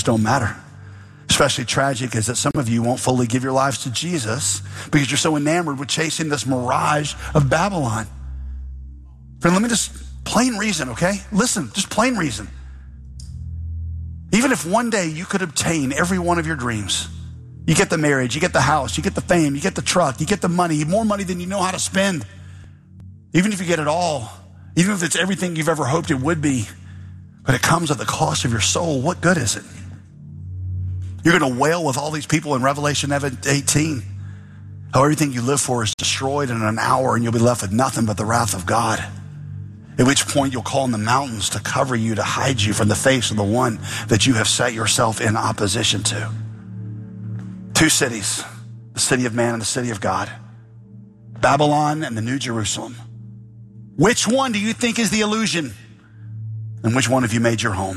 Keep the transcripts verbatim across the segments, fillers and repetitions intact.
just don't matter. Especially tragic is that some of you won't fully give your lives to Jesus because you're so enamored with chasing this mirage of Babylon. Friend, let me just, plain reason, okay? Listen, just plain reason. Even if one day you could obtain every one of your dreams, you get the marriage, you get the house, you get the fame, you get the truck, you get the money, more money than you know how to spend. Even if you get it all, even if it's everything you've ever hoped it would be, but it comes at the cost of your soul, what good is it? You're going to wail with all these people in Revelation eighteen, how everything you live for is destroyed in an hour and you'll be left with nothing but the wrath of God. At which point you'll call on the mountains to cover you, to hide you from the face of the one that you have set yourself in opposition to. Two cities, the city of man and the city of God. Babylon and the New Jerusalem. Which one do you think is the illusion? And which one have you made your home?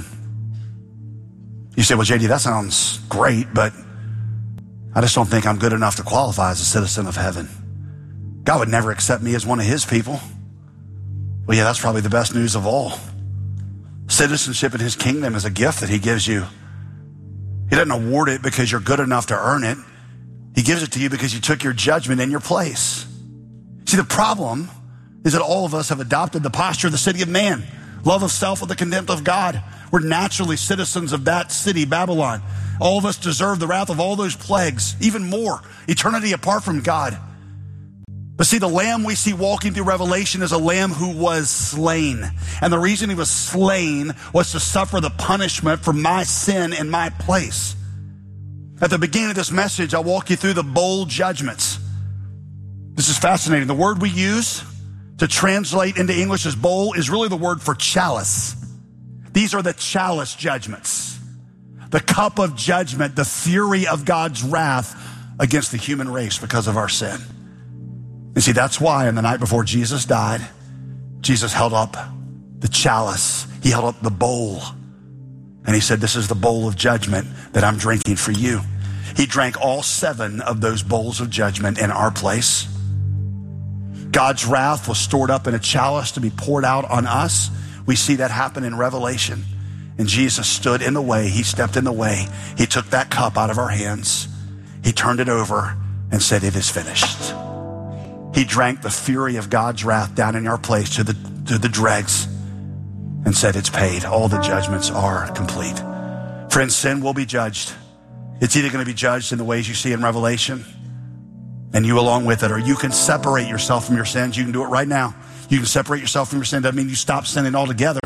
You say, well, J D, that sounds great, but I just don't think I'm good enough to qualify as a citizen of heaven. God would never accept me as one of his people. Well, yeah, that's probably the best news of all. Citizenship in his kingdom is a gift that he gives you. He doesn't award it because you're good enough to earn it. He gives it to you because you took your judgment in your place. See, the problem is that all of us have adopted the posture of the city of man. Love of self with the contempt of God. We're naturally citizens of that city, Babylon. All of us deserve the wrath of all those plagues, even more, eternity apart from God. But see, the lamb we see walking through Revelation is a lamb who was slain. And the reason he was slain was to suffer the punishment for my sin in my place. At the beginning of this message, I'll walk you through the bowl judgments. This is fascinating. The word we use to translate into English as bowl is really the word for chalice. These are the chalice judgments. The cup of judgment, the fury of God's wrath against the human race because of our sin. And see, that's why on the night before Jesus died, Jesus held up the chalice. He held up the bowl. And he said, this is the bowl of judgment that I'm drinking for you. He drank all seven of those bowls of judgment in our place. God's wrath was stored up in a chalice to be poured out on us. We see that happen in Revelation. And Jesus stood in the way. He stepped in the way. He took that cup out of our hands. He turned it over and said, it is finished. He drank the fury of God's wrath down in our place to the, to the dregs and said, it's paid. All the judgments are complete. Friends, sin will be judged. It's either going to be judged in the ways you see in Revelation and you along with it, or you can separate yourself from your sins. You can do it right now. You can separate yourself from your sin. Doesn't mean you stop sinning altogether.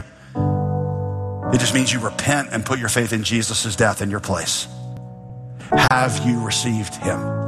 It just means you repent and put your faith in Jesus' death in your place. Have you received him?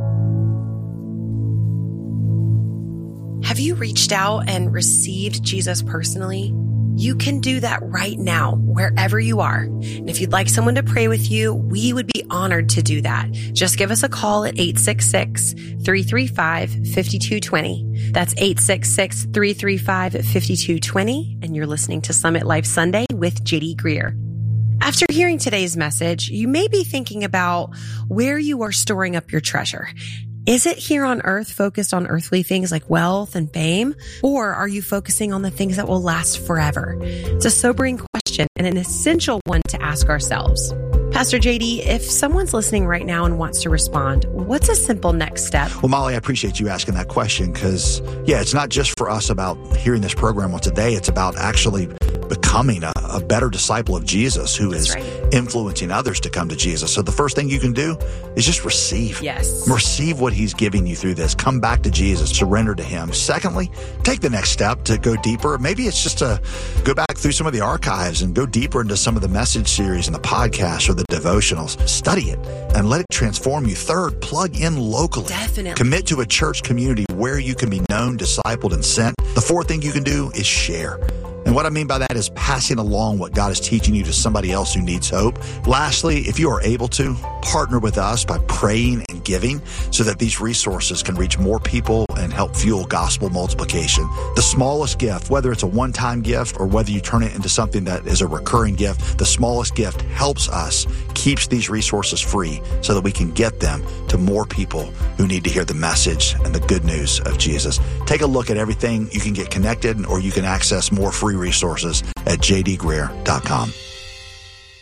Have you reached out and received Jesus personally? You can do that right now, wherever you are. And if you'd like someone to pray with you, we would be honored to do that. Just give us a call at eight six six, three three five, five two two zero. That's eight six six, three three five, five two two zero. And you're listening to Summit Life Sunday with J D Greer. After hearing today's message, you may be thinking about where you are storing up your treasure. Is it here on earth focused on earthly things like wealth and fame? Or are you focusing on the things that will last forever? It's a sobering question and an essential one to ask ourselves. Pastor J D, if someone's listening right now and wants to respond, what's a simple next step? Well, Molly, I appreciate you asking that question because, yeah, it's not just for us about hearing this program on today. It's about actually becoming a, a better disciple of Jesus who That's is right. influencing others to come to Jesus. So the first thing you can do is just receive. Yes. Receive what he's giving you through this. Come back to Jesus. Surrender to him. Secondly, take the next step to go deeper. Maybe it's just to go back through some of the archives and go deeper into some of the message series and the podcasts or the devotionals. Study it and let it transform you. Third, plug in locally. Definitely. Commit to a church community where you can be known, discipled, and sent. The fourth thing you can do is share. And what I mean by that is passing along what God is teaching you to somebody else who needs hope. Lastly, if you are able to, partner with us by praying and giving so that these resources can reach more people and help fuel gospel multiplication. The smallest gift, whether it's a one-time gift or whether you turn it into something that is a recurring gift, the smallest gift helps us, keeps these resources free so that we can get them to more people who need to hear the message and the good news of Jesus. Take a look at everything. You can get connected or you can access more free resources at j d greer dot com.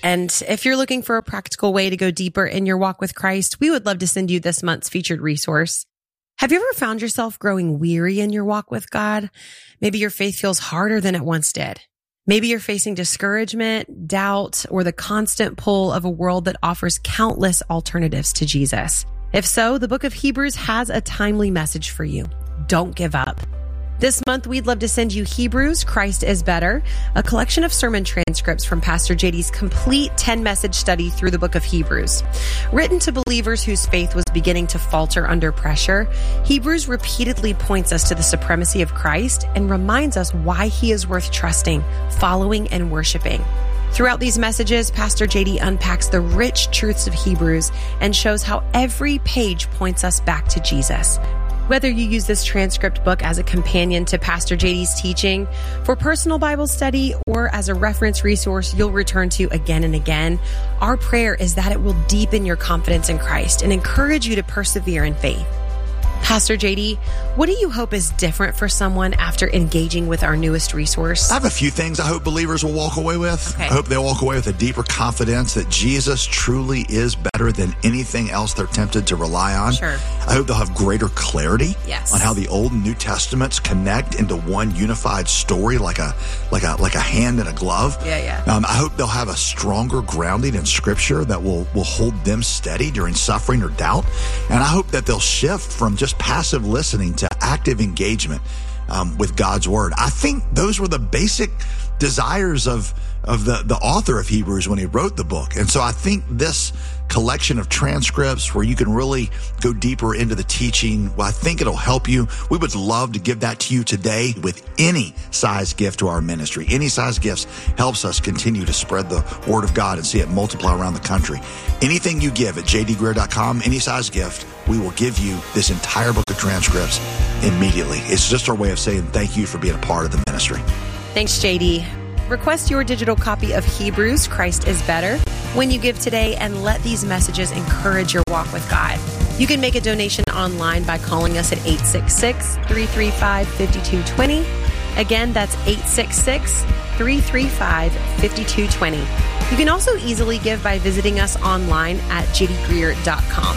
And if you're looking for a practical way to go deeper in your walk with Christ, we would love to send you this month's featured resource. Have you ever found yourself growing weary in your walk with God? Maybe your faith feels harder than it once did. Maybe you're facing discouragement, doubt, or the constant pull of a world that offers countless alternatives to Jesus. If so, the book of Hebrews has a timely message for you. Don't give up. This month, we'd love to send you Hebrews, Christ is Better, a collection of sermon transcripts from Pastor J D's complete ten-message study through the book of Hebrews. Written to believers whose faith was beginning to falter under pressure, Hebrews repeatedly points us to the supremacy of Christ and reminds us why he is worth trusting, following, and worshiping. Throughout these messages, Pastor J D unpacks the rich truths of Hebrews and shows how every page points us back to Jesus. Whether you use this transcript book as a companion to Pastor J D's teaching, for personal Bible study, or as a reference resource you'll return to again and again, our prayer is that it will deepen your confidence in Christ and encourage you to persevere in faith. Pastor J D, what do you hope is different for someone after engaging with our newest resource? I have a few things I hope believers will walk away with. Okay. I hope they'll walk away with a deeper confidence that Jesus truly is better than anything else they're tempted to rely on. Sure. I hope they'll have greater clarity Yes. on how the Old and New Testaments connect into one unified story, like a like a like a hand and a glove. Yeah, yeah. Um, I hope they'll have a stronger grounding in Scripture that will will hold them steady during suffering or doubt. And I hope that they'll shift from just passive listening to active engagement um, with God's Word. I think those were the basic desires of of the, the author of Hebrews when he wrote the book. And so I think this collection of transcripts where you can really go deeper into the teaching, well, I think it'll help you. We would love to give that to you today with any size gift to our ministry. Any size gifts helps us continue to spread the Word of God and see it multiply around the country. Anything you give at j d greer dot com, any size gift, we will give you this entire book of transcripts immediately. It's just our way of saying thank you for being a part of the ministry. Thanks, J D. Request your digital copy of Hebrews, Christ is Better, when you give today, and let these messages encourage your walk with God. You can make a donation online by calling us at eight six six, three three five, five two two zero. Again, that's eight six six, three three five, five two two zero. You can also easily give by visiting us online at j d greer dot com.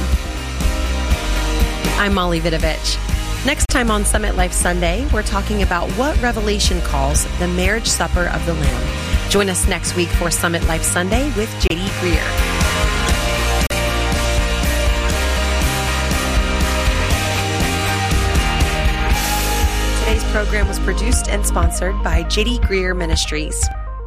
I'm Molly Vidovich. Next time on Summit Life Sunday, we're talking about what Revelation calls the marriage supper of the Lamb. Join us next week for Summit Life Sunday with J D Greer. Today's program was produced and sponsored by J D Greer Ministries.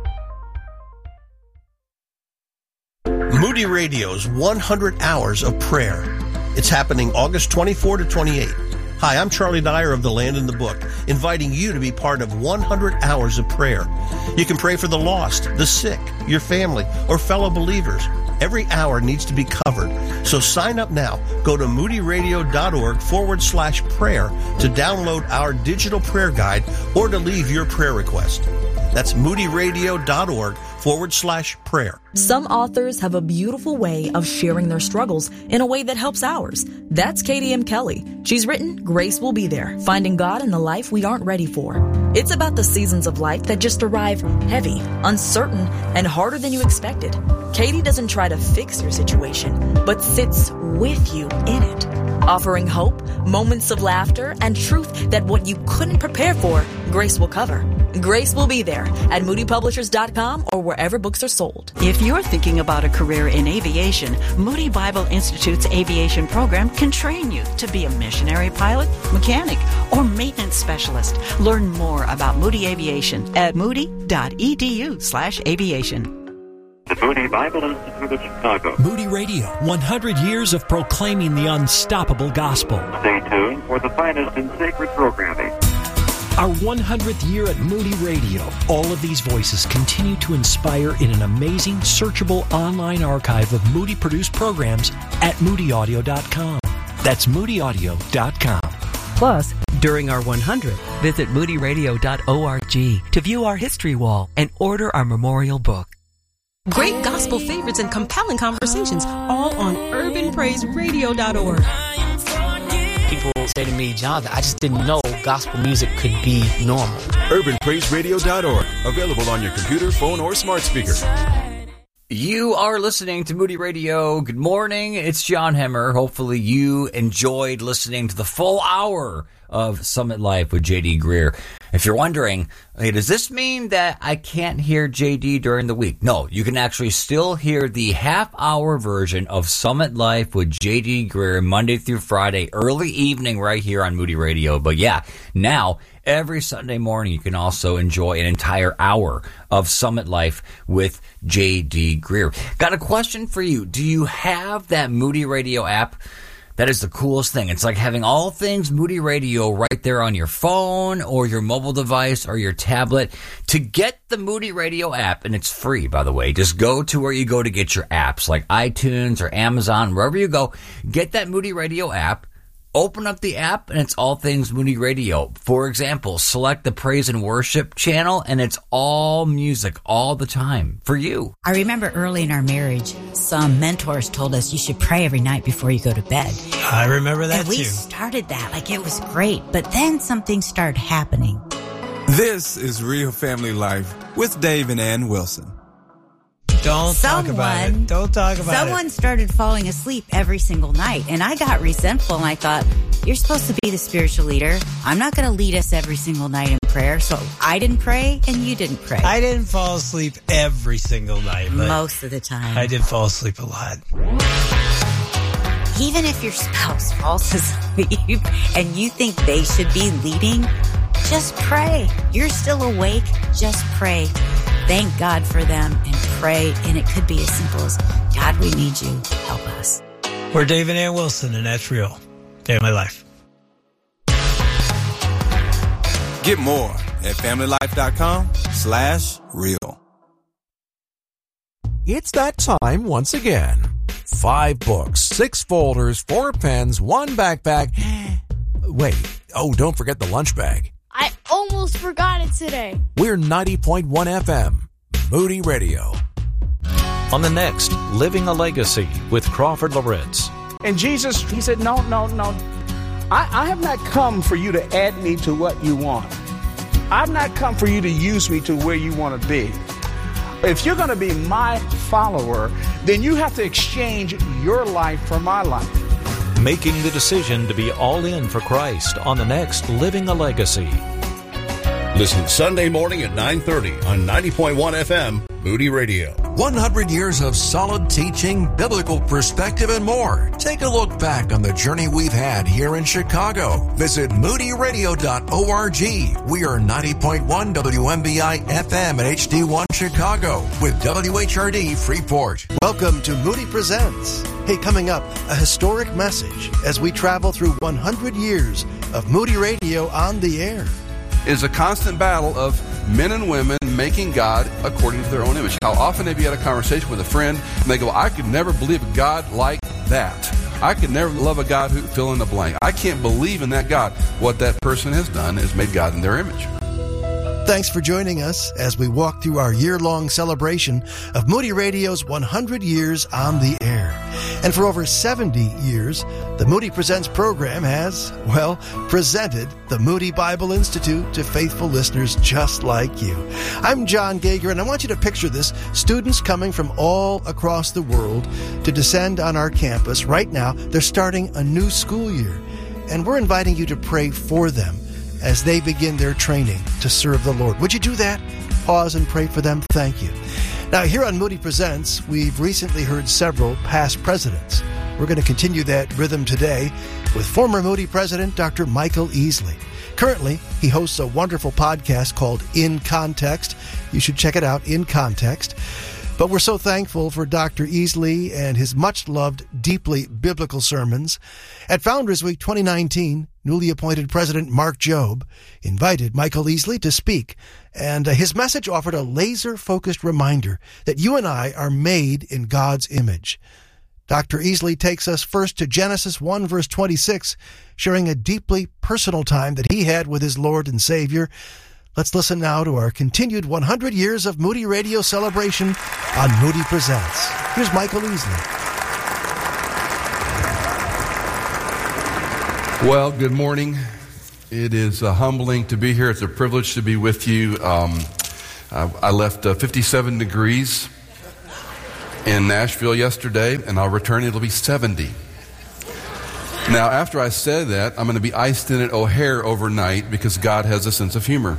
Moody Radio's one hundred hours of prayer. It's happening August twenty-fourth to twenty-eighth. Hi, I'm Charlie Dyer of The Land in the Book, inviting you to be part of one hundred hours of prayer. You can pray for the lost, the sick, your family, or fellow believers. Every hour needs to be covered. So sign up now. Go to moodyradio.org forward slash prayer to download our digital prayer guide or to leave your prayer request. That's moodyradio.org forward slash prayer. Some authors have a beautiful way of sharing their struggles in a way that helps ours. That's Katie M. Kelly. She's written Grace Will Be There, Finding God in the Life We Aren't Ready For. It's about the seasons of life that just arrive heavy, uncertain, and harder than you expected. Katie doesn't try to fix your situation, but sits with you in it, offering hope, moments of laughter, and truth that what you couldn't prepare for, Grace will cover. Grace Will Be There at moody publishers dot com or wherever books are sold. If you're thinking about a career in aviation, Moody Bible Institute's aviation program can train you to be a missionary pilot, mechanic, or maintenance specialist. Learn more about Moody Aviation at moody.edu slash aviation. The Moody Bible Institute of Chicago. Moody Radio, one hundred years of proclaiming the unstoppable gospel. Stay tuned for the finest in sacred programming. Our one hundredth year at Moody Radio. All of these voices continue to inspire in an amazing, searchable online archive of Moody-produced programs at moody audio dot com. That's moody audio dot com. Plus, during our one hundredth, visit moody radio dot org to view our history wall and order our memorial book. Great gospel favorites and compelling conversations, all on urban praise radio dot org. People say to me, Jonathan, I just didn't know gospel music could be normal. urban praise radio dot org. Available on your computer, phone, or smart speaker. You are listening to Moody Radio. Good morning. It's John Hemmer. Hopefully you enjoyed listening to the full hour of Summit Life with J D Greear. If you're wondering, hey, does this mean that I can't hear J D during the week? No, you can actually still hear the half-hour version of Summit Life with J D Greear Monday through Friday, early evening right here on Moody Radio. But yeah, now every Sunday morning you can also enjoy an entire hour of Summit Life with J D Greear. Got a question for you. Do you have that Moody Radio app? That is the coolest thing. It's like having all things Moody Radio right there on your phone or your mobile device or your tablet. To get the Moody Radio app, and it's free, by the way, just go to where you go to get your apps, like iTunes or Amazon, wherever you go. Get that Moody Radio app. Open up the app, and it's all things Moody Radio. For example, select the Praise and Worship channel, and it's all music all the time for you. I remember early in our marriage, some mentors told us you should pray every night before you go to bed. I remember that, and we too. started that like it was great, but then something started happening. This is Real Family Life with Dave and Ann Wilson. Don't someone, talk about it. Don't talk about someone it. Someone started falling asleep every single night, and I got resentful, and I thought, you're supposed to be the spiritual leader. I'm not going to lead us every single night in prayer, so I didn't pray, and you didn't pray. I didn't fall asleep every single night. But most of the time. I did fall asleep a lot. Even if your spouse falls asleep and you think they should be leading, just pray. You're still awake, just pray. Thank God for them and pray. And it could be as simple as, God, we need you. Help us. We're Dave and Ann Wilson, and that's real. Day of my life. Get more at familylife.com slash real. It's that time once again. Five books, six folders, four pens, one backpack. Wait, oh, don't forget the lunch bag. I almost forgot it today. We're ninety point one F M, Moody Radio. On the next, Living a Legacy with Crawford Loritz. And Jesus, he said, no, no, no. I, I have not come for you to add me to what you want. I've not come for you to use me to where you want to be. If you're going to be my follower, then you have to exchange your life for my life. Making the decision to be all in for Christ on the next Living a Legacy. Listen Sunday morning at nine thirty on ninety point one F M, Moody Radio. one hundred years of solid teaching, biblical perspective, and more. Take a look back on the journey we've had here in Chicago. Visit moody radio dot org. We are ninety point one W M B I F M at H D one Chicago with W H R D Freeport. Welcome to Moody Presents. Hey, coming up, a historic message as we travel through one hundred years of Moody Radio on the air. Is a constant battle of men and women making God according to their own image. How often have you had a conversation with a friend and they go, I could never believe a God like that. I could never love a God who fill in the blank. I can't believe in that God. What that person has done is made God in their image. Thanks for joining us as we walk through our year-long celebration of Moody Radio's one hundred years on the air. And for over seventy years, the Moody Presents program has, well, presented the Moody Bible Institute to faithful listeners just like you. I'm John Gager, and I want you to picture this. Students coming from all across the world to descend on our campus. Right now, they're starting a new school year, and we're inviting you to pray for them as they begin their training to serve the Lord. Would you do that? Pause and pray for them. Thank you. Now, here on Moody Presents, we've recently heard several past presidents. We're going to continue that rhythm today with former Moody president, Doctor Michael Easley. Currently, he hosts a wonderful podcast called In Context. You should check it out, In Context. But we're so thankful for Doctor Easley and his much-loved, deeply biblical sermons. At Founders Week twenty nineteen, newly appointed President Mark Jobe invited Michael Easley to speak, and uh, his message offered a laser-focused reminder that you and I are made in God's image. Doctor Easley takes us first to Genesis one, verse twenty-six, sharing a deeply personal time that he had with his Lord and Savior. Let's listen now to our continued one hundred years of Moody Radio celebration on Moody Presents. Here's Michael Easley. Well, good morning. It is uh, humbling to be here. It's a privilege to be with you. Um, I, I left uh, fifty-seven degrees in Nashville yesterday, and I'll return, it'll be seventy. Now, after I said that, I'm going to be iced in at O'Hare overnight because God has a sense of humor.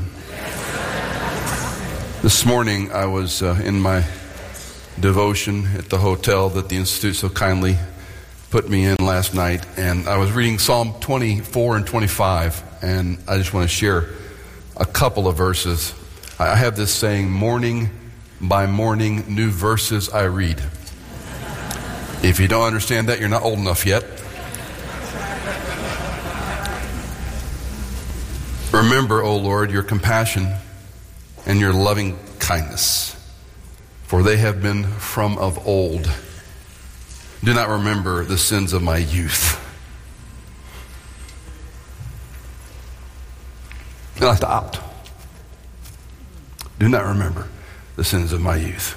This morning, I was uh, in my devotion at the hotel that the Institute so kindly put me in last night, and I was reading Psalm twenty-four and twenty-five, and I just want to share a couple of verses. I have this saying, morning by morning, new verses I read. If you don't understand that, you're not old enough yet. Remember, O Lord, your compassion and your loving kindness, for they have been from of old. Do not remember the sins of my youth. And I stopped. Do not remember the sins of my youth,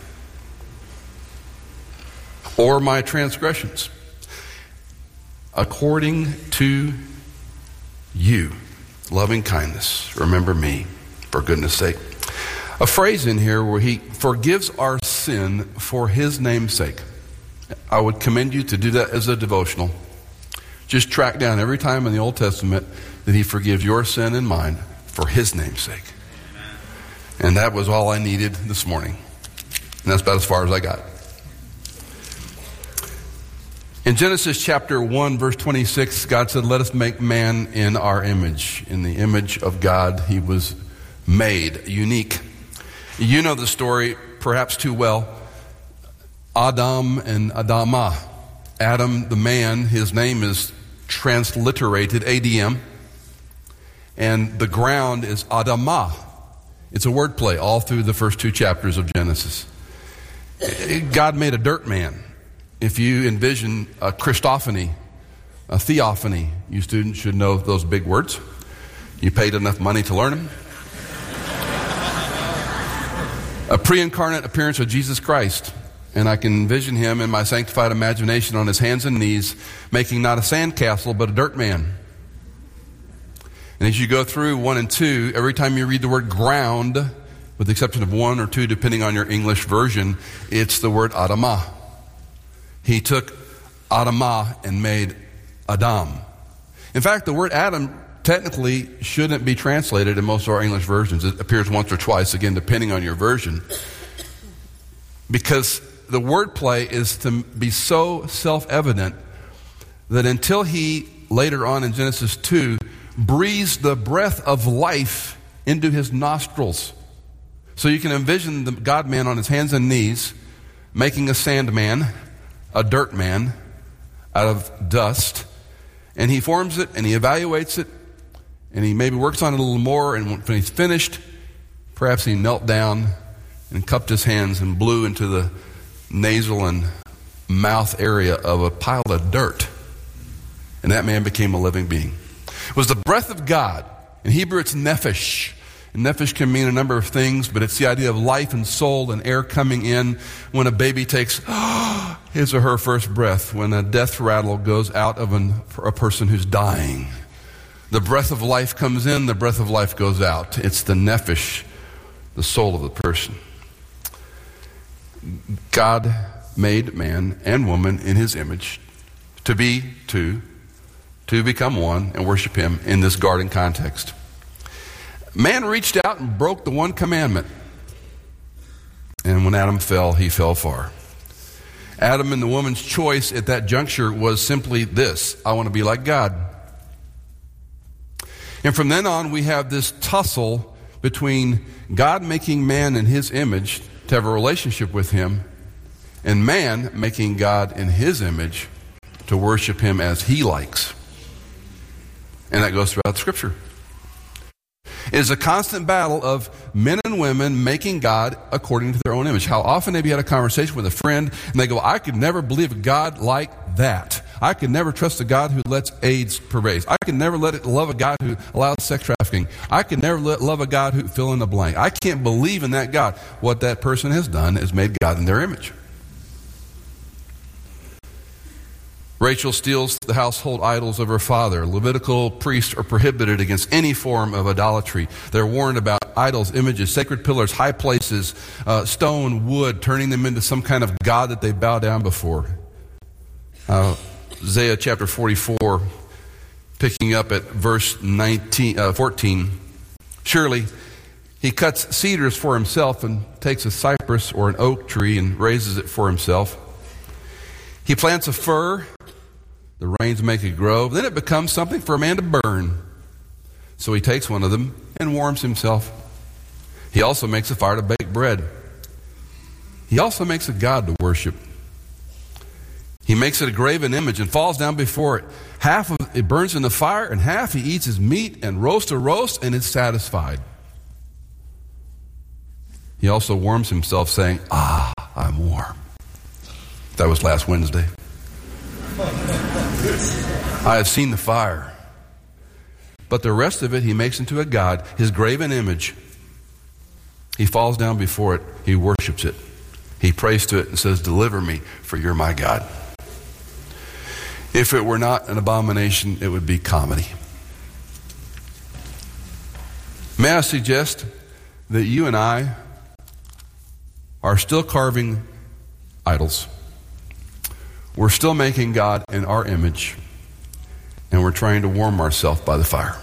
or my transgressions. According to you, loving kindness, remember me, for goodness sake. A phrase in here where he forgives our sin for his name's sake. I would commend you to do that as a devotional. Just track down every time in the Old Testament that he forgives your sin and mine for his name's sake. And that was all I needed this morning. And that's about as far as I got. In Genesis chapter one, verse twenty-six, God said, let us make man in our image. In the image of God, he was made, unique. You know the story perhaps too well. Adam and Adamah. Adam, the man, his name is transliterated, A D M. And the ground is Adamah. It's a wordplay all through the first two chapters of Genesis. God made a dirt man. If you envision a Christophany, a theophany, you students should know those big words. You paid enough money to learn them. A pre-incarnate appearance of Jesus Christ. And I can envision him in my sanctified imagination on his hands and knees, making not a sandcastle, but a dirt man. And as you go through one and two, every time you read the word ground, with the exception of one or two, depending on your English version, it's the word Adamah. He took Adamah and made Adam. In fact, the word Adam technically shouldn't be translated in most of our English versions. It appears once or twice, again, depending on your version. Because the wordplay is to be so self-evident that until he, later on in Genesis two, breathes the breath of life into his nostrils. So you can envision the God-man on his hands and knees making a sand man, a dirt man, out of dust. And he forms it and he evaluates it and he maybe works on it a little more, and when he's finished, perhaps he knelt down and cupped his hands and blew into the nasal and mouth area of a pile of dirt. And that man became a living being. It was the breath of God. In Hebrew, it's nephesh. And nephesh can mean a number of things, but it's the idea of life and soul and air coming in when a baby takes his or her first breath, when a death rattle goes out of an, a person who's dying. The breath of life comes in, the breath of life goes out. It's the nephesh, the soul of the person. God made man and woman in his image to be two, to become one and worship him in this garden context. Man reached out and broke the one commandment. And when Adam fell, he fell far. Adam and the woman's choice at that juncture was simply this: I want to be like God. And from then on, we have this tussle between God making man in his image to have a relationship with him, and man making God in his image to worship him as he likes. And that goes throughout Scripture. It is a constant battle of men and women making God according to their own image. How often have you had a conversation with a friend and they go, I could never believe a God like that. I could never trust a God who lets AIDS pervade. I could never let it, love a God who allows sex trafficking. I could never let, love a God who fill in the blank. I can't believe in that God. What that person has done is made God in their image. Rachel steals the household idols of her father. Levitical priests are prohibited against any form of idolatry. They're warned about idols, images, sacred pillars, high places, uh, stone, wood, turning them into some kind of god that they bow down before. Uh, Isaiah chapter forty-four, picking up at verse nineteen, uh, fourteen. Surely he cuts cedars for himself and takes a cypress or an oak tree and raises it for himself. He plants a fir, the rains make it grow, then it becomes something for a man to burn. So he takes one of them and warms himself. He also makes a fire to bake bread. He also makes a god to worship. He makes it a graven image and falls down before it. Half of it burns in the fire, and half he eats his meat and roast a roast and is satisfied. He also warms himself, saying, "Ah, I'm warm." That was last Wednesday. I have seen the fire. But the rest of it he makes into a god, his graven image. He falls down before it. He worships it. He prays to it and says, "Deliver me, for you're my God." If it were not an abomination, it would be comedy. May I suggest that you and I are still carving idols. We're still making God in our image, and we're trying to warm ourselves by the fire.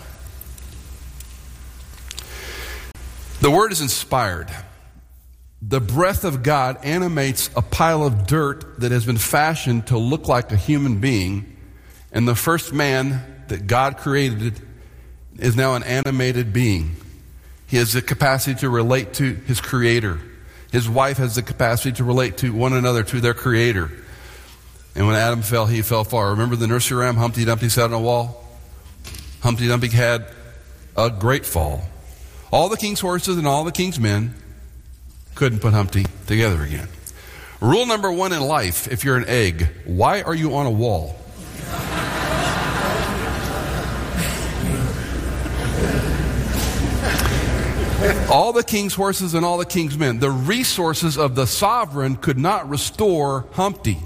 The word is inspired. The breath of God animates a pile of dirt that has been fashioned to look like a human being, and the first man that God created is now an animated being. He has the capacity to relate to his creator. His wife has the capacity to relate to one another, to their creator. And when Adam fell, he fell far. Remember the nursery rhyme, Humpty Dumpty sat on a wall? Humpty Dumpty had a great fall. All the king's horses and all the king's men couldn't put Humpty together again. Rule number one in life, if you're an egg, why are you on a wall? All the king's horses and all the king's men. The resources of the sovereign could not restore Humpty.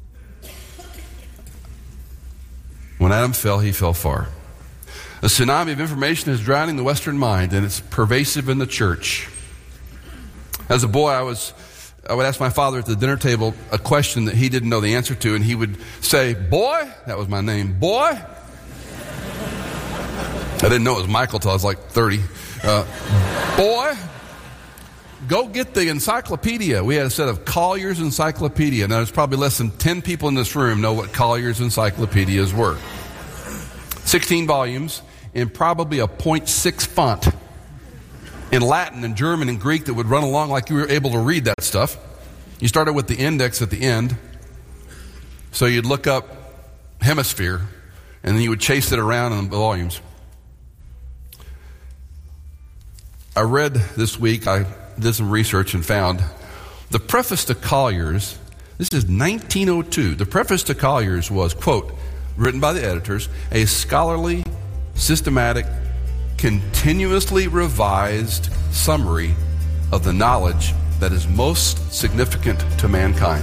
When Adam fell, he fell far. A tsunami of information is drowning the Western mind, and it's pervasive in the church. As a boy, I was I would ask my father at the dinner table a question that he didn't know the answer to, and he would say, "Boy," that was my name, "Boy." I didn't know it was Michael till I was like thirty. Uh, "Boy, go get the encyclopedia." We had a set of Collier's Encyclopedia. Now, there's probably less than ten people in this room know what Collier's Encyclopedias were. sixteen volumes in probably a point six font in Latin and German and Greek that would run along like you were able to read that stuff. You started with the index at the end. So you'd look up hemisphere, and then you would chase it around in the volumes. I read this week, I did some research and found the preface to Collier's, this is nineteen oh two, the preface to Collier's was, quote, written by the editors, a scholarly, systematic, continuously revised summary of the knowledge that is most significant to mankind.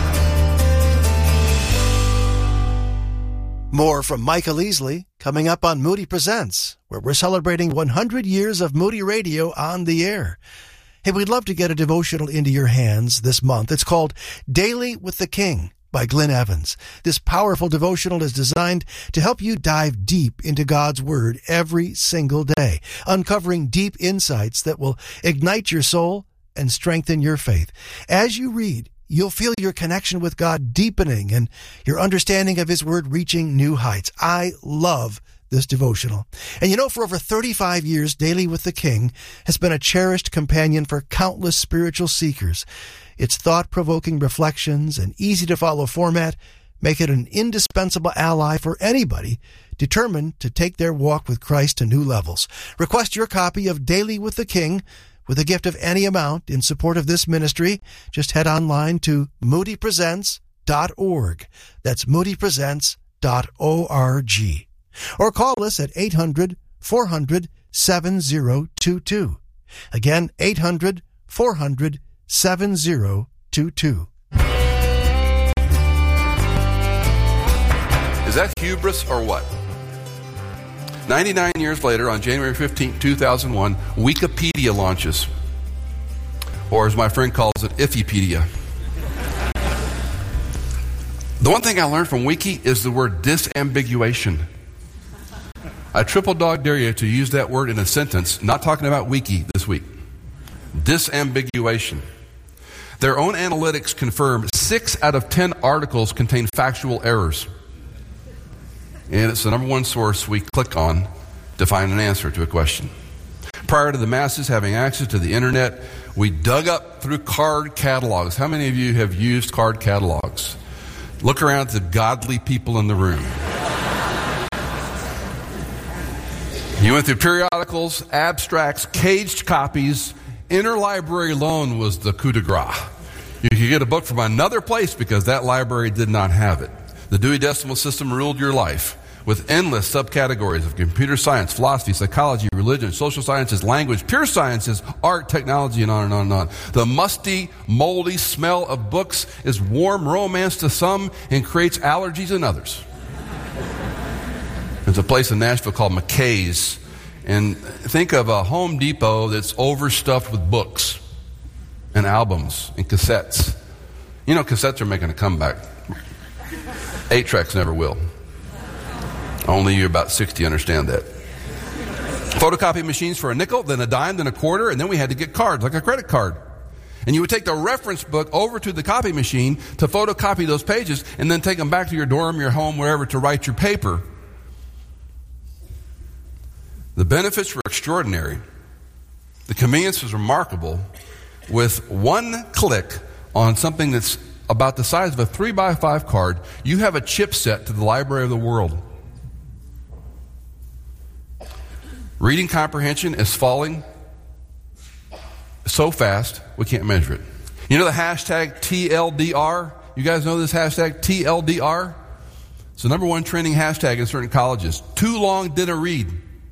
More from Michael Easley coming up on Moody Presents, where we're celebrating one hundred years of Moody Radio on the air. Hey, we'd love to get a devotional into your hands this month. It's called Daily with the King by Glenn Evans. This powerful devotional is designed to help you dive deep into God's Word every single day, uncovering deep insights that will ignite your soul and strengthen your faith. As you read, you'll feel your connection with God deepening and your understanding of His Word reaching new heights. I love this devotional. And you know, for over thirty-five years, Daily with the King has been a cherished companion for countless spiritual seekers. Its thought-provoking reflections and easy-to-follow format make it an indispensable ally for anybody determined to take their walk with Christ to new levels. Request your copy of Daily with the King with a gift of any amount in support of this ministry. Just head online to moody presents dot org. That's moody presents dot org. Or call us at eight hundred, four hundred, seven oh two two. Again, eight hundred, four hundred, seven oh two two. Is that hubris or what? ninety-nine years later, on January fifteenth, two thousand one, Wikipedia launches. Or as my friend calls it, Ifipedia. The one thing I learned from Wiki is the word disambiguation. I triple dog dare you to use that word in a sentence, not talking about Wiki this week. Disambiguation. Their own analytics confirm six out of ten articles contain factual errors. And it's the number one source we click on to find an answer to a question. Prior to the masses having access to the internet, we dug up through card catalogs. How many of you have used card catalogs? Look around at the godly people in the room. You went through periodicals, abstracts, caged copies. Interlibrary loan was the coup de grace. You could get a book from another place because that library did not have it. The Dewey Decimal System ruled your life with endless subcategories of computer science, philosophy, psychology, religion, social sciences, language, pure sciences, art, technology, and on and on and on. The musty, moldy smell of books is warm romance to some and creates allergies in others. There's a place in Nashville called McKay's. And think of a Home Depot that's overstuffed with books and albums and cassettes. You know, cassettes are making a comeback. Eight tracks never will. Only you about sixty understand that. Photocopy machines for a nickel, then a dime, then a quarter, and then we had to get cards, like a credit card. And you would take the reference book over to the copy machine to photocopy those pages and then take them back to your dorm, your home, wherever to write your paper. The benefits were extraordinary. The convenience was remarkable. With one click on something that's about the size of a three by five card, you have a chipset to the library of the world. Reading comprehension is falling so fast, we can't measure it. You know the hashtag T L D R? You guys know this hashtag T L D R? It's the number one trending hashtag in certain colleges. Too long didn't read.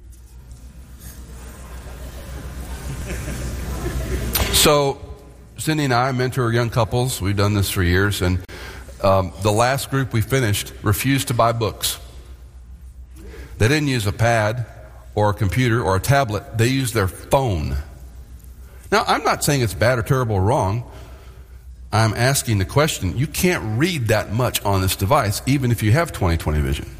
So, Cindy and I mentor young couples. We've done this for years. And um, the last group we finished refused to buy books. They didn't use a pad or a computer or a tablet. They used their phone. Now, I'm not saying it's bad or terrible or wrong. I'm asking the question. You can't read that much on this device, even if you have twenty twenty vision.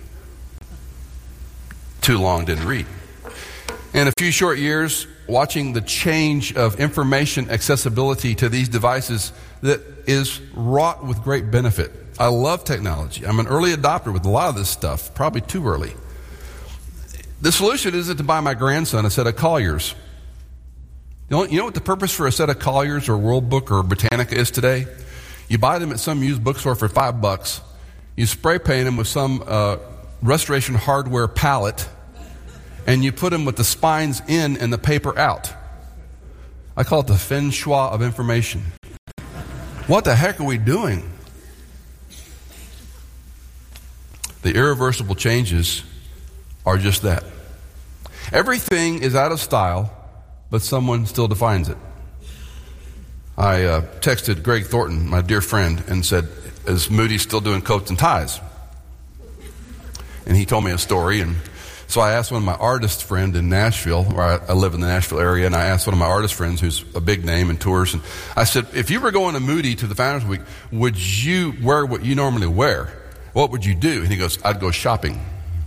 Too long didn't read. In a few short years, watching the change of information accessibility to these devices that is wrought with great benefit. I love technology. I'm an early adopter with a lot of this stuff, probably too early. The solution isn't to buy my grandson a set of Colliers. You know, you know what the purpose for a set of Colliers or World Book or Britannica is today? You buy them at some used bookstore for five bucks. You spray paint them with some uh, restoration hardware palette, and you put them with the spines in and the paper out. I call it the feng shui of information. What the heck are we doing? The irreversible changes are just that. Everything is out of style, but someone still defines it. I uh, texted Greg Thornton, my dear friend, and said, is Moody still doing coats and ties? And he told me a story, and so I asked one of my artist friends in Nashville, where I, I live in the Nashville area, and I asked one of my artist friends who's a big name in tours, and I said, if you were going to Moody to the Founders Week, would you wear what you normally wear? What would you do? And he goes, I'd go shopping.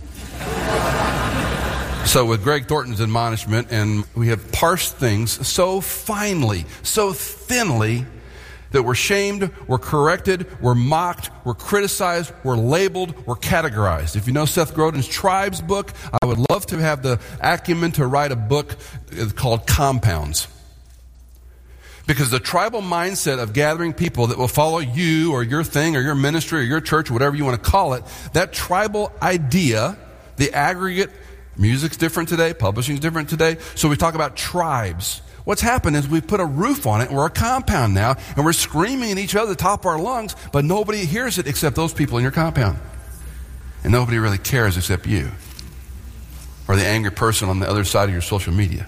So with Greg Thornton's admonishment, and we have parsed things so finely, so thinly, that we're shamed, we're corrected, we're mocked, we're criticized, we're labeled, we're categorized. If you know Seth Godin's Tribes book, I would love to have the acumen to write a book called Compounds. Because the tribal mindset of gathering people that will follow you or your thing or your ministry or your church or whatever you want to call it, that tribal idea, the aggregate, music's different today, publishing's different today, so we talk about tribes. What's happened is we've put a roof on it, and we're a compound now, and we're screaming at each other at the top of our lungs, but nobody hears it except those people in your compound. And nobody really cares except you or the angry person on the other side of your social media.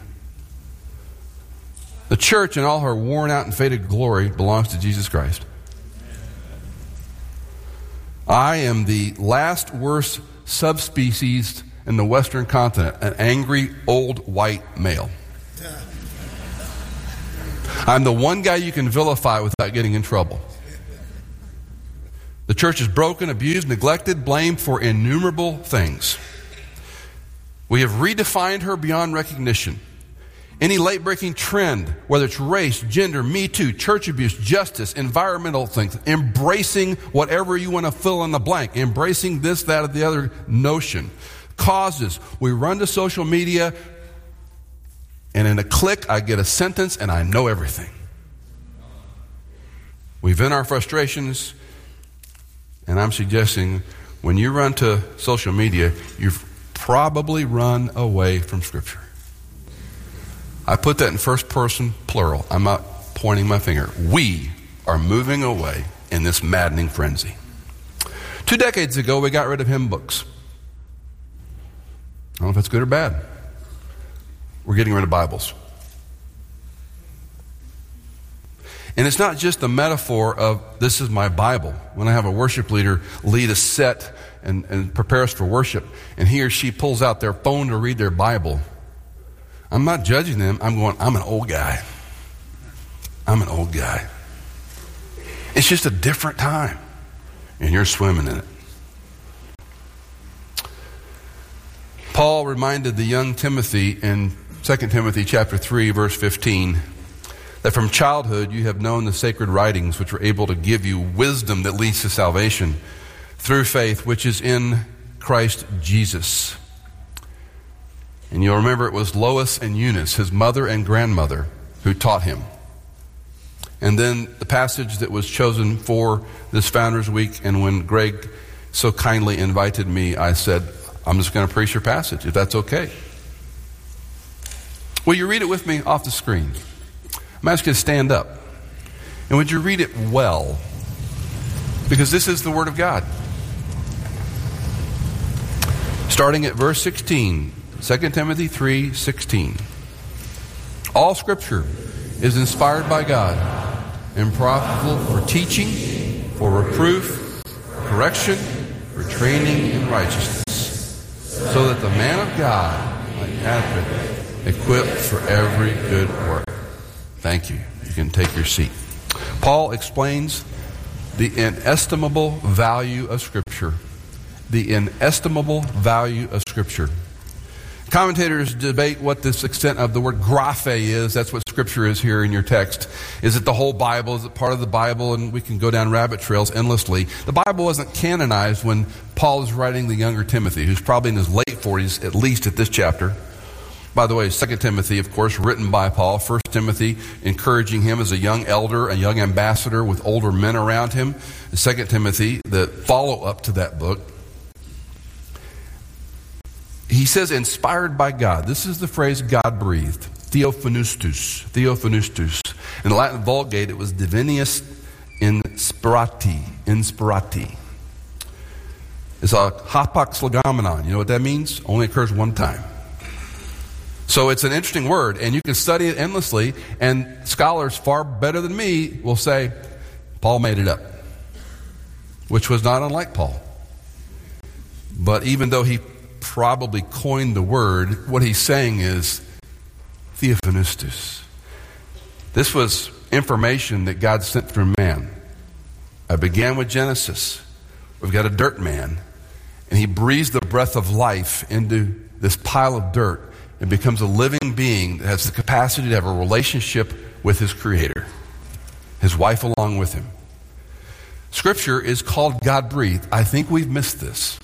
The church in all her worn out and faded glory belongs to Jesus Christ. I am the last worst subspecies in the Western continent, an angry old white male. I'm the one guy you can vilify without getting in trouble. The church is broken, abused, neglected, blamed for innumerable things. We have redefined her beyond recognition. Any late-breaking trend, whether it's race, gender, Me Too, church abuse, justice, environmental things, embracing whatever you want to fill in the blank, embracing this, that, or the other notion. Causes. We run to social media, and in a click, I get a sentence, and I know everything. We vent our frustrations, and I'm suggesting when you run to social media, you've probably run away from Scripture. I put that in first person plural. I'm not pointing my finger. We are moving away in this maddening frenzy. Two decades ago, we got rid of hymn books. I don't know if that's good or bad. We're getting rid of Bibles. And it's not just the metaphor of this is my Bible. When I have a worship leader lead a set and, and prepare us for worship, and he or she pulls out their phone to read their Bible, I'm not judging them. I'm going, I'm an old guy. I'm an old guy. It's just a different time, and you're swimming in it. Paul reminded the young Timothy in Second Timothy chapter three, verse fifteen, that from childhood you have known the sacred writings, which were able to give you wisdom that leads to salvation through faith, which is in Christ Jesus. And you'll remember it was Lois and Eunice, his mother and grandmother, who taught him. And then the passage that was chosen for this Founders Week, and when Greg so kindly invited me, I said, I'm just going to preach your passage, if that's okay. Will you read it with me off the screen? I'm asking you to stand up. And would you read it well? Because this is the Word of God. Starting at verse sixteen. Second Timothy three sixteen. All Scripture is inspired by God and profitable for teaching, for reproof, for correction, for training in righteousness, so that the man of God might be adequate, equipped for every good work. Thank you. You can take your seat. Paul explains the inestimable value of Scripture. The inestimable value of Scripture. Commentators debate what this extent of the word graphe is. That's what Scripture is here in your text. Is it the whole Bible? Is it part of the Bible? And we can go down rabbit trails endlessly. The Bible wasn't canonized when Paul is writing the younger Timothy, who's probably in his late forties, at least at this chapter. By the way, Second Timothy, of course, written by Paul. First Timothy, encouraging him as a young elder, a young ambassador with older men around him. Second Timothy, the follow-up to that book. He says, inspired by God. This is the phrase God breathed. Theophanustus. Theophanustus. In the Latin Vulgate, it was Divinius Inspirati. Inspirati. It's a hapax legomenon. You know what that means? Only occurs one time. So it's an interesting word, and you can study it endlessly, and scholars far better than me will say, Paul made it up, which was not unlike Paul. But even though he probably coined the word, what he's saying is Theophanustus. This was information that God sent through man. I began with Genesis. We've got a dirt man, and he breathes the breath of life into this pile of dirt and becomes a living being that has the capacity to have a relationship with his Creator, his wife along with him. Scripture is called God-breathed. I think we've missed this.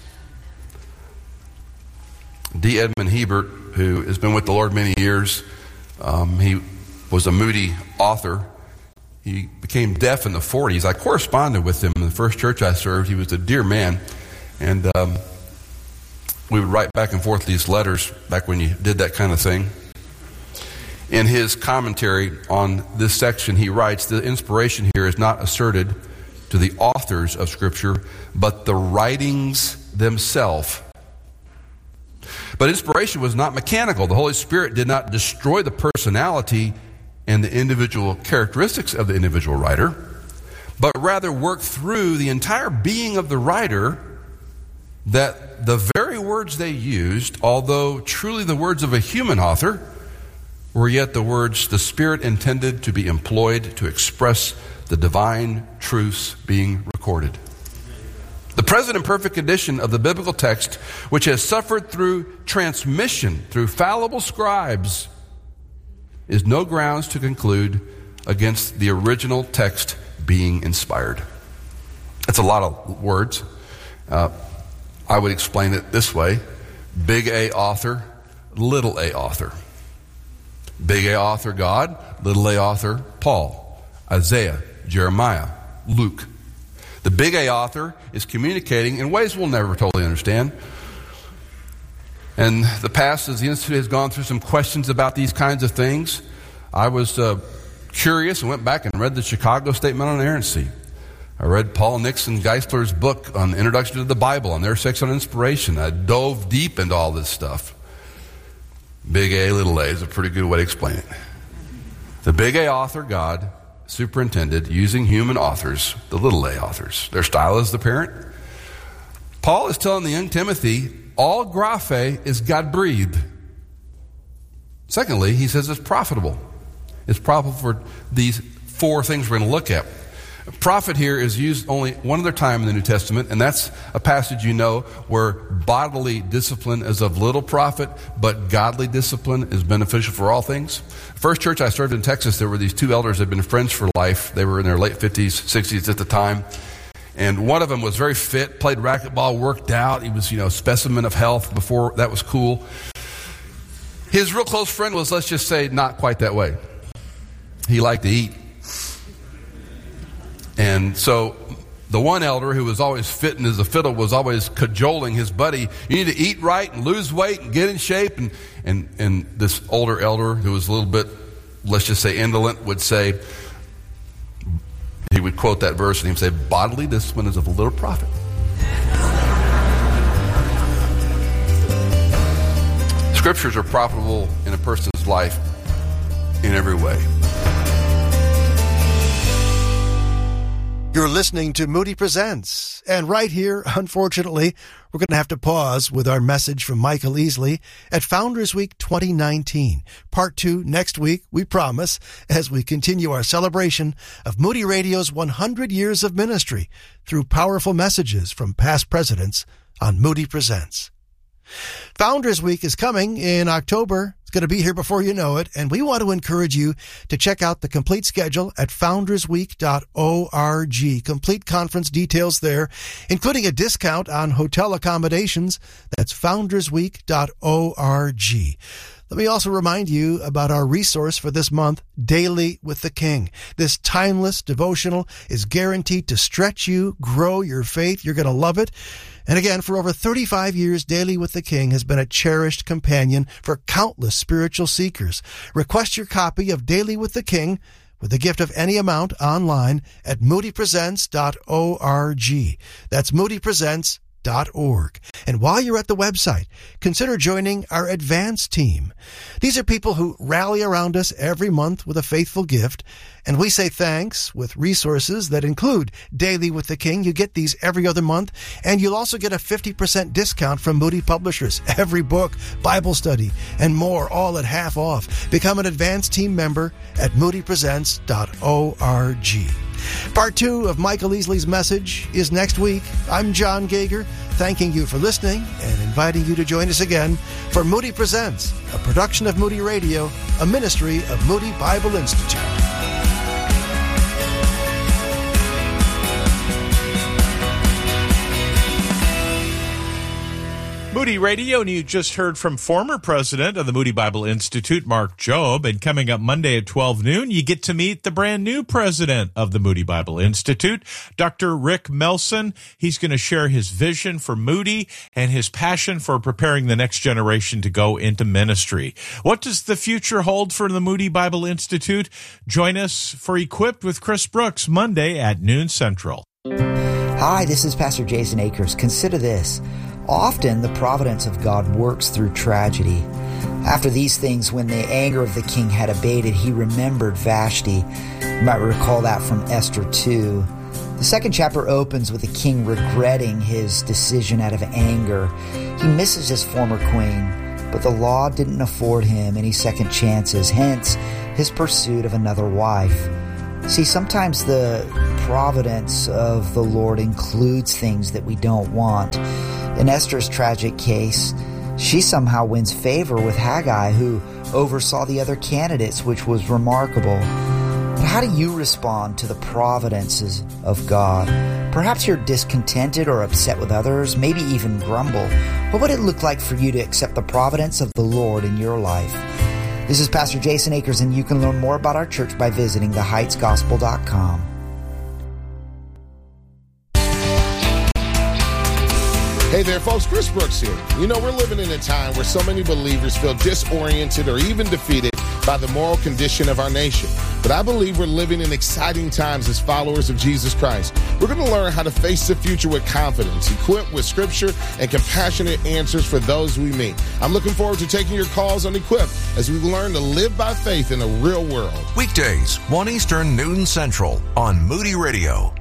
D. Edmund Hebert, who has been with the Lord many years, um, he was a Moody author. He became deaf in the forties. I corresponded with him in the first church I served. He was a dear man. And um, we would write back and forth these letters back when you did that kind of thing. In his commentary on this section, he writes, the inspiration here is not asserted to the authors of Scripture, but the writings themselves. But inspiration was not mechanical. The Holy Spirit did not destroy the personality and the individual characteristics of the individual writer, but rather work through the entire being of the writer, that the very words they used, although truly the words of a human author, were yet the words the Spirit intended to be employed to express the divine truths being recorded. The present and perfect condition of the biblical text, which has suffered through transmission through fallible scribes, is no grounds to conclude against the original text being inspired. That's a lot of words. Uh, I would explain it this way. Big A author, little a author. Big A author God, little a author Paul, Isaiah, Jeremiah, Luke. The big A author is communicating in ways we'll never totally understand. And the past, as the Institute has gone through some questions about these kinds of things, I was uh, curious and went back and read the Chicago Statement on Inerrancy. I read Paul Nixon Geisler's book on Introduction to the Bible, on their section on inspiration. I dove deep into all this stuff. Big A, little a is a pretty good way to explain it. The big A author, God, superintended using human authors, the little a authors. Their style is the parent. Paul is telling the young Timothy, all graphe is God-breathed. Secondly, he says it's profitable. It's profitable for these four things we're going to look at. Profit here is used only one other time in the New Testament, and that's a passage you know where bodily discipline is of little profit, but godly discipline is beneficial for all things. First church I served in Texas, there were these two elders that had been friends for life. They were in their late fifties, sixties at the time. And one of them was very fit, played racquetball, worked out. He was, you know, a specimen of health before that was cool. His real close friend was, let's just say, not quite that way. He liked to eat. And so the one elder who was always fitting as a fiddle was always cajoling his buddy, you need to eat right and lose weight and get in shape. And, and, and this older elder who was a little bit, let's just say, indolent would say, he would quote that verse and he would say, bodily discipline is of little profit. Scriptures are profitable in a person's life in every way. You're listening to Moody Presents. And right here, unfortunately, we're going to have to pause with our message from Michael Easley at Founders Week twenty nineteen. Part two next week, we promise, as we continue our celebration of Moody Radio's one hundred years of ministry through powerful messages from past presidents on Moody Presents. Founders Week is coming in October. It's going to be here before you know it, and we want to encourage you to check out the complete schedule at founders week dot org. Complete conference details there, including a discount on hotel accommodations. That's founders week dot org. Let me also remind you about our resource for this month, Daily with the King. This timeless devotional is guaranteed to stretch you, grow your faith. You're going to love it. And again, for over thirty-five years, Daily with the King has been a cherished companion for countless spiritual seekers. Request your copy of Daily with the King with a gift of any amount online at moody presents dot org. That's moody presents dot org. And while you're at the website, consider joining our advance team. These are people who rally around us every month with a faithful gift, and we say thanks with resources that include Daily with the King. You get these every other month, and you'll also get a fifty percent discount from Moody Publishers. Every book, Bible study, and more, all at half off. Become an advance team member at moody presents dot org. Part two of Michael Easley's message is next week. I'm John Gager, thanking you for listening and inviting you to join us again for Moody Presents, a production of Moody Radio, a ministry of Moody Bible Institute. Moody Radio, and you just heard from former president of the Moody Bible Institute, Mark Jobe. And coming up Monday at twelve noon, you get to meet the brand new president of the Moody Bible Institute, Doctor Rick Melson. He's going to share his vision for Moody and his passion for preparing the next generation to go into ministry. What does the future hold for the Moody Bible Institute? Join us for Equipped with Chris Brooks, Monday at noon Central. Hi, this is Pastor Jason Akers. Consider this. Often the providence of God works through tragedy. After these things, when the anger of the king had abated, he remembered Vashti. You might recall that from Esther two. The second chapter opens with the king regretting his decision out of anger. He misses his former queen, but the law didn't afford him any second chances, hence his pursuit of another wife. See, sometimes the providence of the Lord includes things that we don't want. In Esther's tragic case, she somehow wins favor with Haggai, who oversaw the other candidates, which was remarkable. But how do you respond to the providences of God? Perhaps you're discontented or upset with others, maybe even grumble. What would it look like for you to accept the providence of the Lord in your life? This is Pastor Jason Akers, and you can learn more about our church by visiting the heights gospel dot com. Hey there, folks. Chris Brooks here. You know, we're living in a time where so many believers feel disoriented or even defeated by the moral condition of our nation. But I believe we're living in exciting times as followers of Jesus Christ. We're going to learn how to face the future with confidence, equipped with scripture and compassionate answers for those we meet. I'm looking forward to taking your calls on Equip as we learn to live by faith in a real world. Weekdays, one Eastern, noon Central on Moody Radio.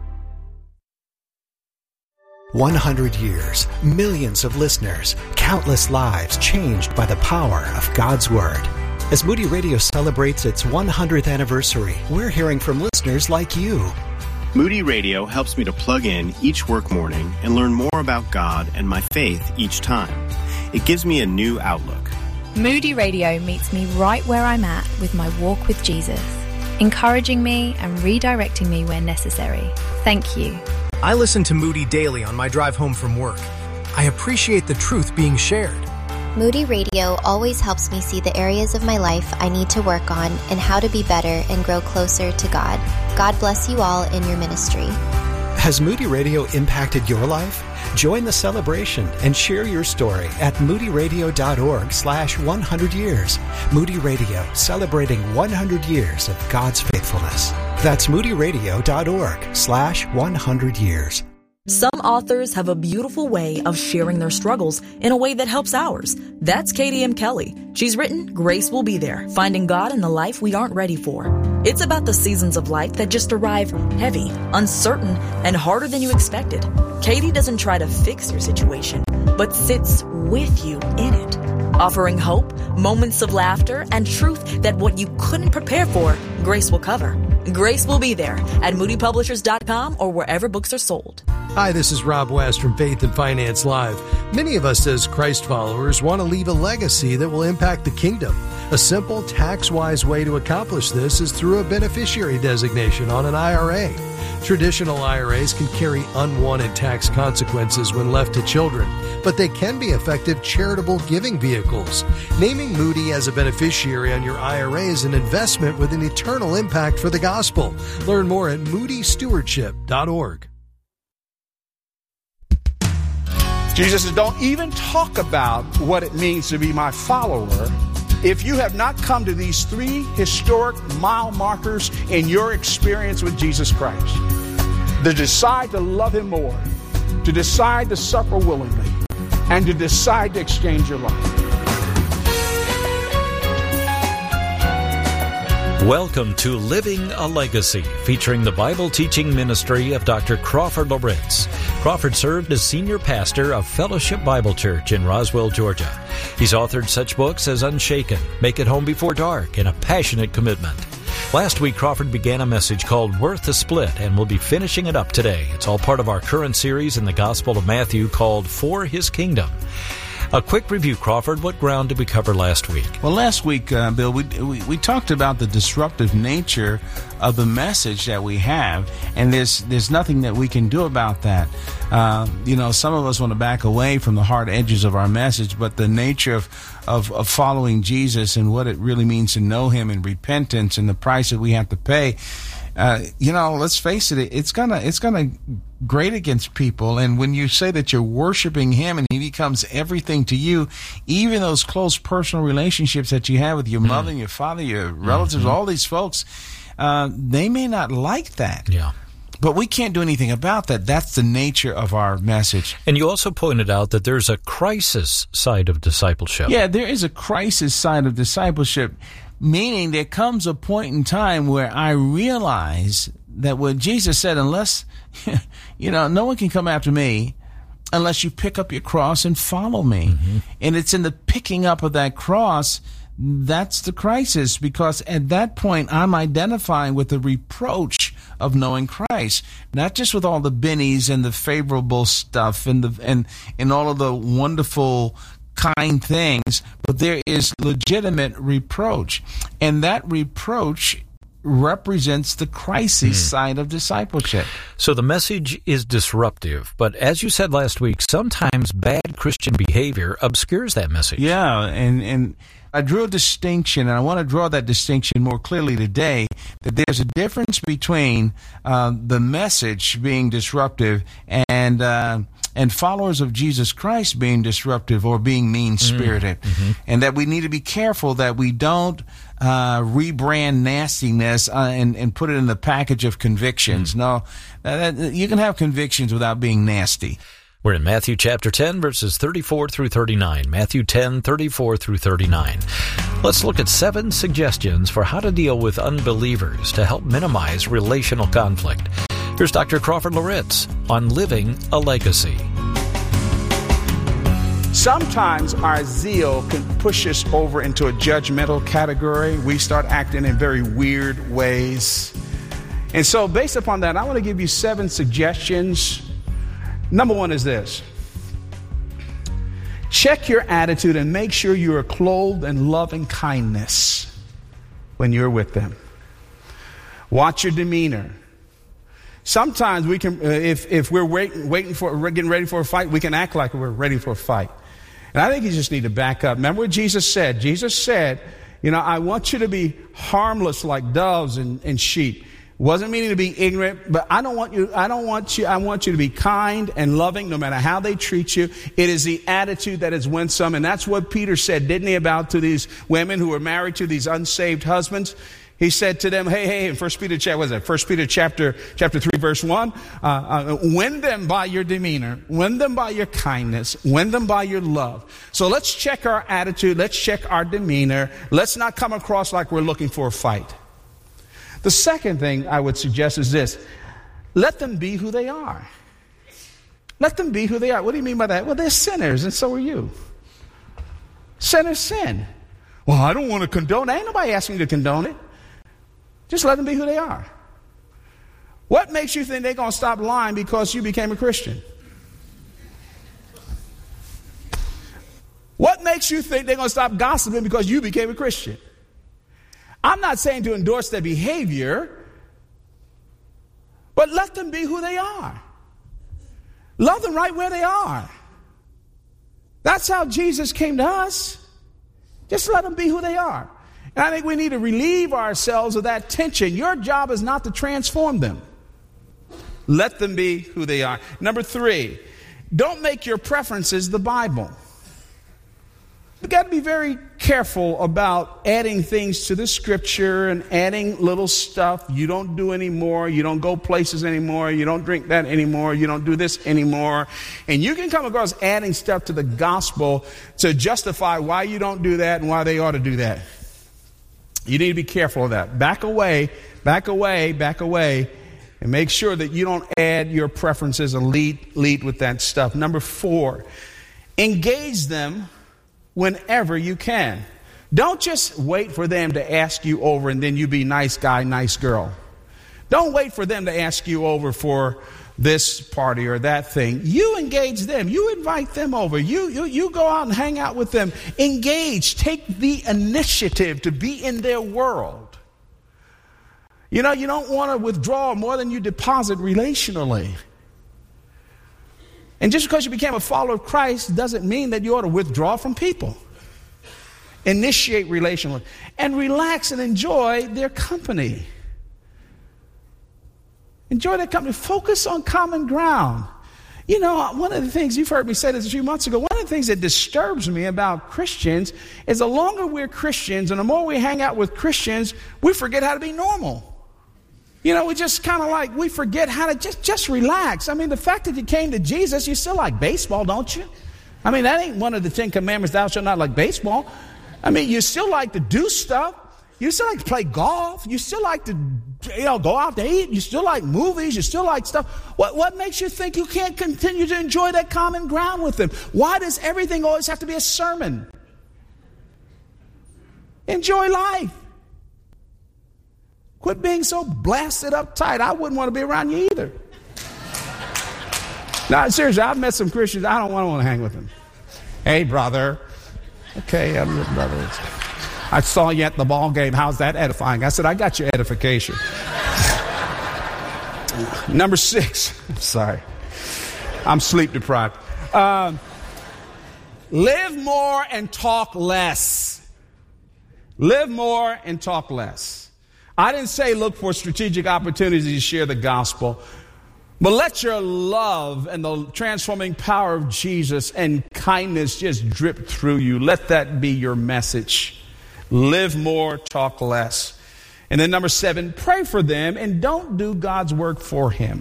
one hundred years, millions of listeners, countless lives changed by the power of God's Word. As Moody Radio celebrates its one hundredth anniversary, we're hearing from listeners like you. Moody Radio helps me to plug in each work morning and learn more about God and my faith each time. It gives me a new outlook. Moody Radio meets me right where I'm at with my walk with Jesus, encouraging me and redirecting me where necessary. Thank you. I listen to Moody daily on my drive home from work. I appreciate the truth being shared. Moody Radio always helps me see the areas of my life I need to work on and how to be better and grow closer to God. God bless you all in your ministry. Has Moody Radio impacted your life? Join the celebration and share your story at moodyradio.org slash 100 years. Moody Radio, celebrating one hundred years of God's faithfulness. That's moodyradio.org slash 100 years. Some authors have a beautiful way of sharing their struggles in a way that helps ours. That's Katie M. Kelly. She's written Grace Will Be There, Finding God in the Life We Aren't Ready For. It's about the seasons of life that just arrive heavy, uncertain, and harder than you expected. Katie doesn't try to fix your situation, but sits with you in it, offering hope, moments of laughter, and truth that what you couldn't prepare for, Grace will cover. Grace Will Be There at moody publishers dot com or wherever books are sold. Hi, this is Rob West from Faith and Finance Live. Many of us as Christ followers want to leave a legacy that will impact the kingdom. A simple, tax-wise way to accomplish this is through a beneficiary designation on an I R A. Traditional I R As can carry unwanted tax consequences when left to children, but they can be effective charitable giving vehicles. Naming Moody as a beneficiary on your I R A is an investment with an eternal impact for the gospel. Learn more at moody stewardship dot org. Jesus says, don't even talk about what it means to be my follower if you have not come to these three historic mile markers in your experience with Jesus Christ. To decide to love Him more, to decide to suffer willingly, and to decide to exchange your life. Welcome to Living a Legacy, featuring the Bible teaching ministry of Doctor Crawford Loritz. Crawford served as senior pastor of Fellowship Bible Church in Roswell, Georgia. He's authored such books as Unshaken, Make It Home Before Dark, and A Passionate Commitment. Last week, Crawford began a message called Worth a Split, and we'll be finishing it up today. It's all part of our current series in the Gospel of Matthew called For His Kingdom. A quick review, Crawford. What ground did we cover last week? Well, last week, uh, Bill, we, we we talked about the disruptive nature of the message that we have, and there's there's nothing that we can do about that. Uh, you know, some of us want to back away from the hard edges of our message, but the nature of, of, of following Jesus and what it really means to know Him and repentance and the price that we have to pay, uh, you know, let's face it, it's gonna it's gonna grate against people. And when you say that you're worshiping Him and He becomes everything to you, even those close personal relationships that you have with your mm. mother and your father, your relatives, mm-hmm. all these folks, uh, they may not like that. Yeah. But we can't do anything about that. That's the nature of our message. And you also pointed out that there's a crisis side of discipleship. Yeah, there is a crisis side of discipleship, meaning there comes a point in time where I realize that when Jesus said, unless, you know, no one can come after me unless you pick up your cross and follow me. Mm-hmm. And it's in the picking up of that cross that's the crisis, because at that point I'm identifying with the reproach of knowing Christ, not just with all the bennies and the favorable stuff and the and and all of the wonderful kind things, but there is legitimate reproach, and that reproach represents the crisis mm. side of discipleship. So the message is disruptive, but as you said last week, sometimes bad Christian behavior obscures that message. Yeah, and and I drew a distinction, and I want to draw that distinction more clearly today, that there's a difference between uh, the message being disruptive and uh, and followers of Jesus Christ being disruptive or being mean-spirited, mm-hmm. and that we need to be careful that we don't uh, rebrand nastiness uh, and, and put it in the package of convictions. Mm-hmm. No, uh, that, you can have convictions without being nasty. We're in Matthew chapter ten, verses thirty-four through thirty-nine. Matthew ten, thirty-four through thirty-nine. Let's look at seven suggestions for how to deal with unbelievers to help minimize relational conflict. Here's Doctor Crawford Loritz on living a legacy. Sometimes our zeal can push us over into a judgmental category. We start acting in very weird ways. And so based upon that, I want to give you seven suggestions. Number one is this. Check your attitude and make sure you are clothed in loving kindness when you're with them. Watch your demeanor. Sometimes we can, uh, if if we're waiting, waiting for, we're getting ready for a fight, we can act like we're ready for a fight. And I think you just need to back up. Remember what Jesus said? Jesus said, you know, I want you to be harmless like doves and, and sheep. Wasn't meaning to be ignorant, but I don't want you, I don't want you, I want you to be kind and loving no matter how they treat you. It is the attitude that is winsome. And that's what Peter said, didn't he, about to these women who were married to these unsaved husbands? He said to them, hey, hey, in First Peter, chapter, what is that? First Peter chapter, chapter three, verse one, uh, uh, win them by your demeanor, win them by your kindness, win them by your love. So let's check our attitude. Let's check our demeanor. Let's not come across like we're looking for a fight. The second thing I would suggest is this. Let them be who they are. Let them be who they are. What do you mean by that? Well, they're sinners, and so are you. Sinners sin. Well, I don't want to condone it. Ain't nobody asking you to condone it. Just let them be who they are. What makes you think they're going to stop lying because you became a Christian? What makes you think they're going to stop gossiping because you became a Christian? I'm not saying to endorse their behavior, but let them be who they are. Love them right where they are. That's how Jesus came to us. Just let them be who they are. And I think we need to relieve ourselves of that tension. Your job is not to transform them. Let them be who they are. Number three, don't make your preferences the Bible. We've got to be very careful about adding things to the scripture and adding little stuff you don't do anymore. You don't go places anymore. You don't drink that anymore. You don't do this anymore. And you can come across adding stuff to the gospel to justify why you don't do that and why they ought to do that. You need to be careful of that. Back away, back away, back away, and make sure that you don't add your preferences and lead, lead with that stuff. Number four, engage them whenever you can. Don't just wait for them to ask you over and then you be nice guy, nice girl. Don't wait for them to ask you over for this party or that thing. You engage them. You invite them over. You, you, you go out and hang out with them. Engage. Take the initiative to be in their world. You know, you don't want to withdraw more than you deposit relationally. And just because you became a follower of Christ doesn't mean that you ought to withdraw from people. Initiate relationally and relax and enjoy their company. Enjoy their company. Focus on common ground. You know, one of the things, you've heard me say this a few months ago, one of the things that disturbs me about Christians is the longer we're Christians and the more we hang out with Christians, we forget how to be normal. You know, we just kind of like, we forget how to just, just relax. I mean, the fact that you came to Jesus, you still like baseball, don't you? I mean, that ain't one of the Ten Commandments, thou shalt not like baseball. I mean, you still like to do stuff. You still like to play golf. You still like to, you know, go out to eat. You still like movies. You still like stuff. What, what makes you think you can't continue to enjoy that common ground with them? Why does everything always have to be a sermon? Enjoy life. Quit being so blasted uptight. I wouldn't want to be around you either. No, seriously, I've met some Christians. I don't want to, want to hang with them. Hey, brother. Okay, I'm your brother. I saw you at the ball game. How's that edifying? I said, I got your edification. Number six. Sorry. I'm sleep deprived. Um, live more and talk less. Live more and talk less. I didn't say look for strategic opportunities to share the gospel, but let your love and the transforming power of Jesus and kindness just drip through you. Let that be your message. Live more, talk less. And then number seven, pray for them and don't do God's work for him.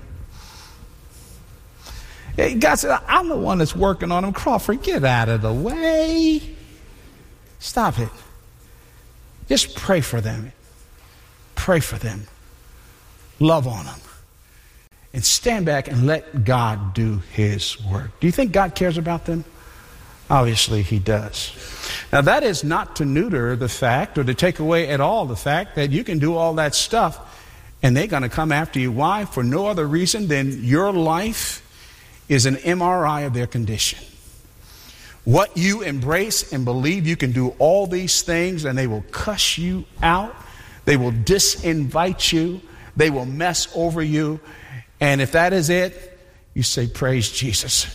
God said, I'm the one that's working on them. Crawford, get out of the way. Stop it. Just pray for them. Pray for them. Love on them. And stand back and let God do his work. Do you think God cares about them? Obviously, he does. Now, that is not to neuter the fact or to take away at all the fact that you can do all that stuff and they're going to come after you. Why? For no other reason than your life is an M R I of their condition. What you embrace and believe, you can do all these things and they will cuss you out. They will disinvite you. They will mess over you. And if that is it, you say, praise Jesus.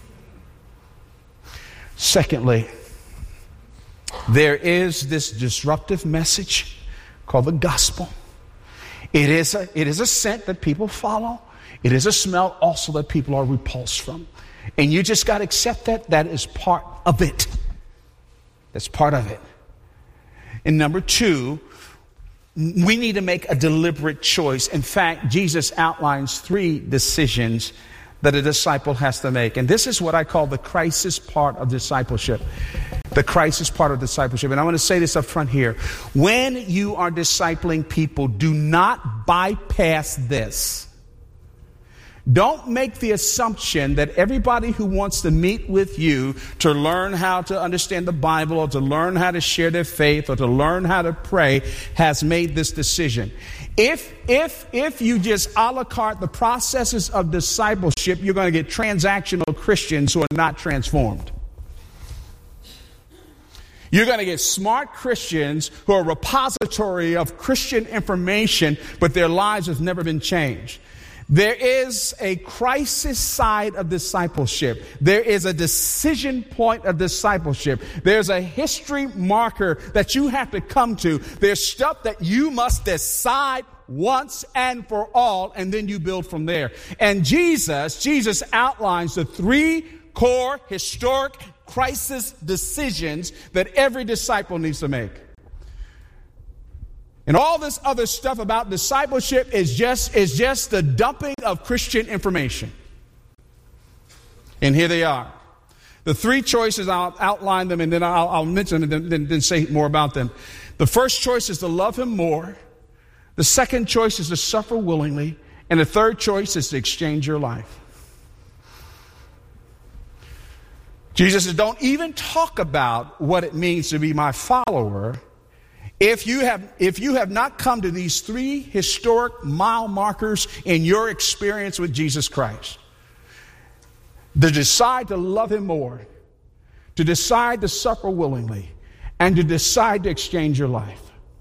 Secondly, there is this disruptive message called the gospel. It is a, it is a scent that people follow. It is a smell also that people are repulsed from. And you just got to accept that. That is part of it. That's part of it. And number two, we need to make a deliberate choice. In fact, Jesus outlines three decisions that a disciple has to make. And this is what I call the crisis part of discipleship. The crisis part of discipleship. And I want to say this up front here. When you are discipling people, do not bypass this. Don't make the assumption that everybody who wants to meet with you to learn how to understand the Bible or to learn how to share their faith or to learn how to pray has made this decision. If, if, if you just a la carte the processes of discipleship, you're going to get transactional Christians who are not transformed. You're going to get smart Christians who are a repository of Christian information, but their lives have never been changed. There is a crisis side of discipleship. There is a decision point of discipleship. There's a history marker that you have to come to. There's stuff that you must decide once and for all, and then you build from there. And Jesus, Jesus outlines the three core historic crisis decisions that every disciple needs to make. And all this other stuff about discipleship is just, is just the dumping of Christian information. And here they are. The three choices, I'll outline them and then I'll, I'll mention them and then, then say more about them. The first choice is to love him more. The second choice is to suffer willingly. And the third choice is to exchange your life. Jesus says, don't even talk about what it means to be my follower If you have, if you have not come to these three historic mile markers in your experience with Jesus Christ, to decide to love him more, to decide to suffer willingly, and to decide to exchange your life.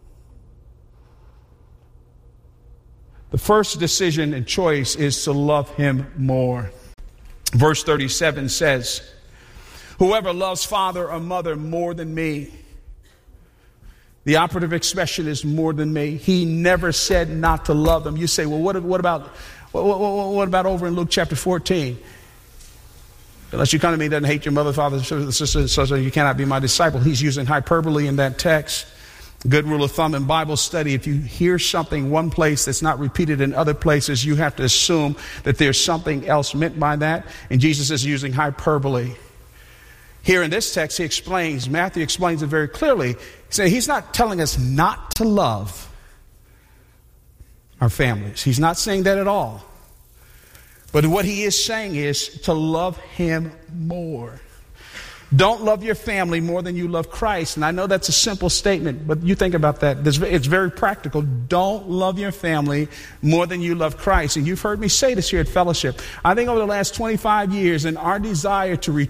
The first decision and choice is to love him more. Verse thirty-seven says, whoever loves father or mother more than me. The operative expression is more than me. He never said not to love them. You say, well, what, what about what, what, what about over in Luke chapter fourteen? Unless you come to me and doesn't hate your mother, father, sister, so you cannot be my disciple. He's using hyperbole in that text. Good rule of thumb in Bible study, if you hear something one place that's not repeated in other places, you have to assume that there's something else meant by that. And Jesus is using hyperbole. Here in this text, he explains, Matthew explains it very clearly. So he's not telling us not to love our families. He's not saying that at all. But what he is saying is to love him more. Don't love your family more than you love Christ. And I know that's a simple statement, but you think about that. It's very practical. Don't love your family more than you love Christ. And you've heard me say this here at Fellowship. I think over the last twenty-five years, in our desire to return